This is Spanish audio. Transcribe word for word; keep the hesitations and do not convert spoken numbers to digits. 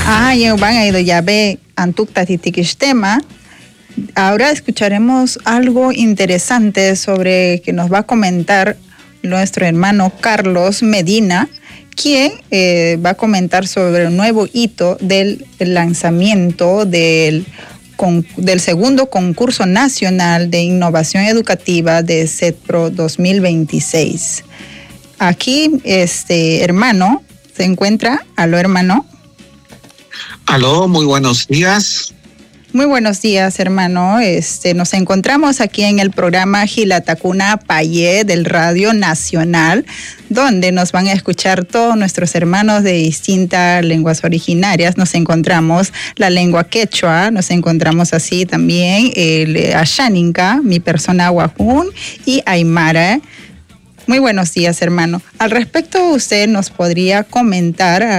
Ah, yo van a ir ya ve antukta titikishtema. Ahora escucharemos algo interesante sobre que nos va a comentar nuestro hermano Carlos Medina, quien eh, va a comentar sobre el nuevo hito del lanzamiento del, con, del segundo concurso nacional de innovación educativa de CEDPRO dos mil veintiséis. Aquí, este hermano, se encuentra. Aló, hermano. Aló, muy buenos días. Muy buenos días, hermano. Este, nos encontramos aquí en el programa Gilatacuna Payé del Radio Nacional, donde nos van a escuchar todos nuestros hermanos de distintas lenguas originarias. Nos encontramos la lengua quechua, nos encontramos así también el Ashaninka, mi persona Wajún, y Aymara. Muy buenos días, hermano. Al respecto, usted nos podría comentar